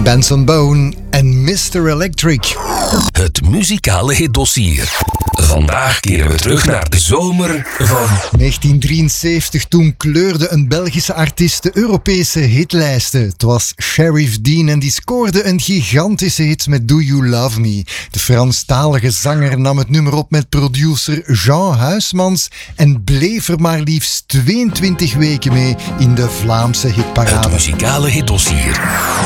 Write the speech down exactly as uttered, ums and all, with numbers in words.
Benson Boone en mister Electric. Het muzikale hitdossier. Vandaag keren we terug naar de zomer van negentien drieënzeventig, toen kleurde een Belgische artiest de Europese hitlijsten. Het was Sheriff Dean en die scoorde een gigantische hit met Do You Love Me. De Franstalige zanger nam het nummer op met producer Jean Huismans en bleef er maar liefst tweeëntwintig weken mee in de Vlaamse hitparade. het muzikale hitdossier.